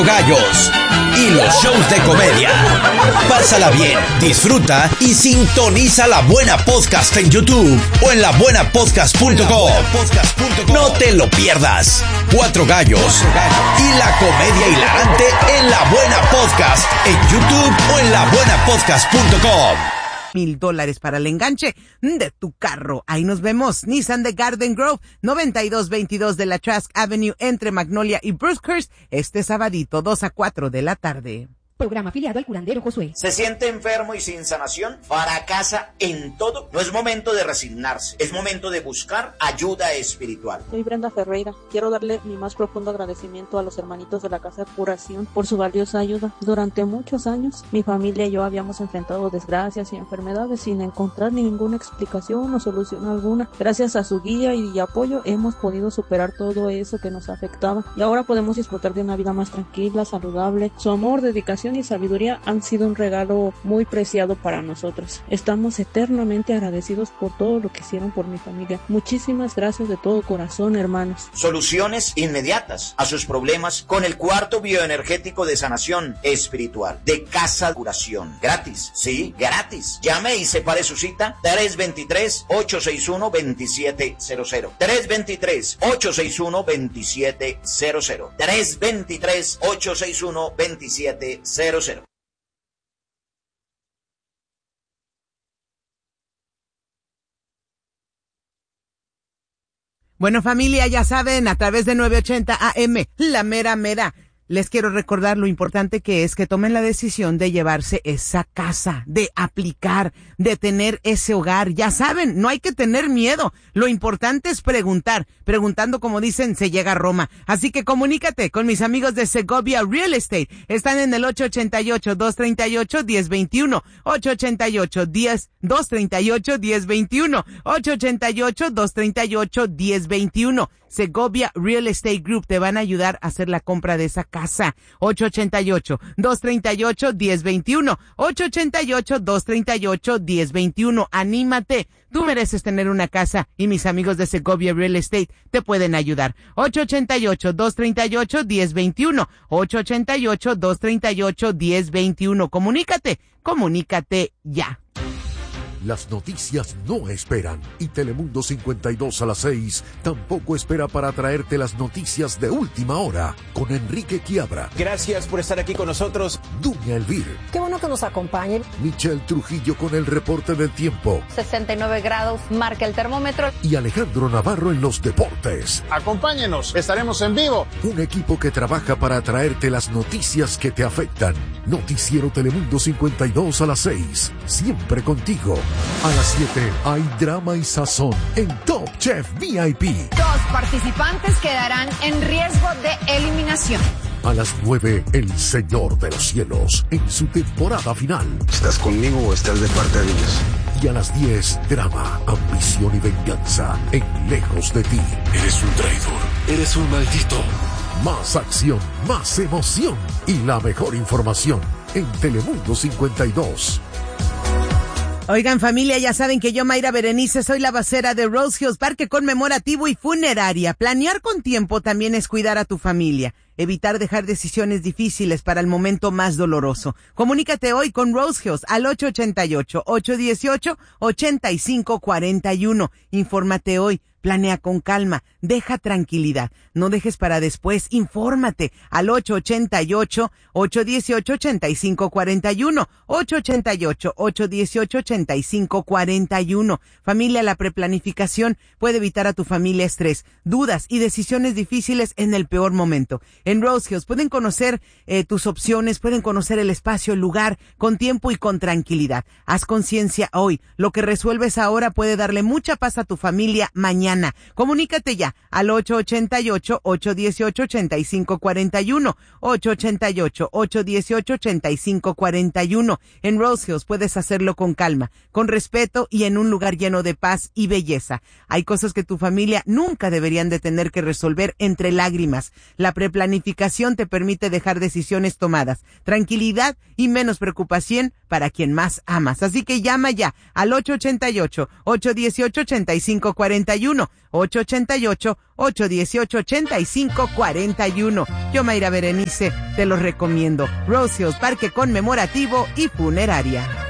Gallos y los shows de comedia. Pásala bien, disfruta y sintoniza La Buena Podcast en YouTube o en labuenapodcast.com. No te lo pierdas. 4 gallos y la comedia hilarante en La Buena Podcast en YouTube o en labuenapodcast.com. $1,000 para el enganche de tu carro. Ahí nos vemos. Nissan de Garden Grove, 9222 de la Trask Avenue entre Magnolia y Brewskers, este sabadito 2 a 4 de la tarde. Programa afiliado al curandero Josué. ¿Se siente enfermo y sin sanación? ¿Fracasa en todo? No es momento de resignarse, es momento de buscar ayuda espiritual. Soy Brenda Ferreira. Quiero darle mi más profundo agradecimiento a los hermanitos de la Casa de Curación por su valiosa ayuda. Durante muchos años, mi familia y yo habíamos enfrentado desgracias y enfermedades sin encontrar ninguna explicación o solución alguna. Gracias a su guía y apoyo, hemos podido superar todo eso que nos afectaba. Y ahora podemos disfrutar de una vida más tranquila, saludable. Su amor, dedicación y sabiduría han sido un regalo muy preciado para nosotros. Estamos eternamente agradecidos por todo lo que hicieron por mi familia. Muchísimas gracias de todo corazón, hermanos. Soluciones inmediatas a sus problemas con el cuarto bioenergético de sanación espiritual de Casa de Curación. Gratis, sí, gratis. Llame y separe su cita 323-861-2700. 323-861-2700. 323-861-2700. Bueno, familia, ya saben, a través de 980 AM, la mera mera, les quiero recordar lo importante que es que tomen la decisión de llevarse esa casa, de aplicar, de tener ese hogar. Ya saben, no hay que tener miedo. Lo importante es preguntar. Preguntando, como dicen, se llega a Roma. Así que comunícate con mis amigos de Segovia Real Estate. Están en el 888-238-1021. 888-238-1021. 888-238-1021. Segovia Real Estate Group te van a ayudar a hacer la compra de esa casa. 888-238-1021. 888-238-1021. Anímate. Tú mereces tener una casa y mis amigos de Segovia Real Estate te pueden ayudar. 888-238-1021. 888-238-1021. Comunícate ya. Las noticias no esperan y Telemundo 52 a las 6 tampoco espera para traerte las noticias de última hora con Enrique Quiabra. Gracias por estar aquí con nosotros. Dunia Elvir. Qué bueno que nos acompañen. Michelle Trujillo con el reporte del tiempo. 69 grados marca el termómetro. Y Alejandro Navarro en los deportes. Acompáñenos, estaremos en vivo. Un equipo que trabaja para traerte las noticias que te afectan. Noticiero Telemundo 52 a las 6. Siempre contigo. A las 7 hay drama y sazón en Top Chef VIP. 2 participantes quedarán en riesgo de eliminación. A las 9, El Señor de los Cielos en su temporada final. ¿Estás conmigo o estás de parte de Dios? Y a las 10, drama, ambición y venganza en Lejos de ti. Eres un traidor. Eres un maldito. Más acción, más emoción y la mejor información en Telemundo 52. Oigan, familia, ya saben que yo, Mayra Berenice, soy la vocera de Rose Hills Parque Conmemorativo y Funeraria. Planear con tiempo también es cuidar a tu familia. Evitar dejar decisiones difíciles para el momento más doloroso. Comunícate hoy con Rose Hills al 888-818-8541. Infórmate hoy. Planea con calma, deja tranquilidad, no dejes para después, infórmate al 888-818-8541, 888-818-8541. Familia, la preplanificación puede evitar a tu familia estrés, dudas y decisiones difíciles en el peor momento. En Rose Hills pueden conocer tus opciones, pueden conocer el espacio, el lugar, con tiempo y con tranquilidad. Haz conciencia hoy, lo que resuelves ahora puede darle mucha paz a tu familia mañana. Comunícate ya al 888-818-8541, 888-818-8541. En Rose Hills puedes hacerlo con calma, con respeto y en un lugar lleno de paz y belleza. Hay cosas que tu familia nunca deberían de tener que resolver entre lágrimas. La preplanificación planificación te permite dejar decisiones tomadas, tranquilidad y menos preocupación para quien más amas. Así que llama ya al 888-818-8541, 888-818-8541. Yo, Mayra Berenice, te los recomiendo. Rose Hills, Parque Conmemorativo y Funeraria.